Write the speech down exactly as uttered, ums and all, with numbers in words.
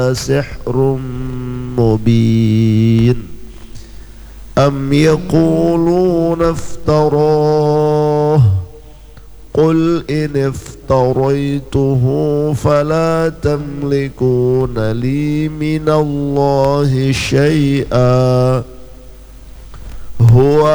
سحر مبين أم يقولون افتراه قل إن افتريته فلا تملكون لي من الله شيئا هو